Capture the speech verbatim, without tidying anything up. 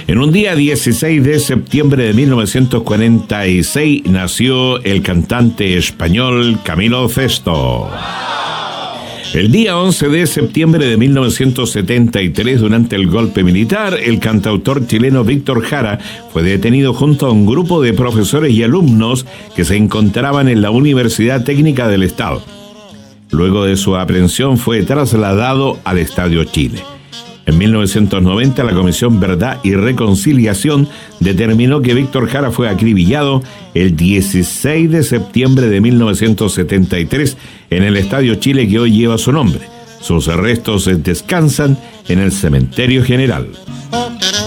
En un día dieciséis de septiembre de mil novecientos cuarenta y seis nació el cantante español Camilo Sesto. El día once de septiembre de mil novecientos setenta y tres, durante el golpe militar, el cantautor chileno Víctor Jara fue detenido junto a un grupo de profesores y alumnos que se encontraban en la Universidad Técnica del Estado. Luego de su aprehensión fue trasladado al Estadio Chile. En mil novecientos noventa, la Comisión Verdad y Reconciliación determinó que Víctor Jara fue acribillado el dieciséis de septiembre de mil novecientos setenta y tres en el Estadio Chile que hoy lleva su nombre. Sus restos descansan en el Cementerio General.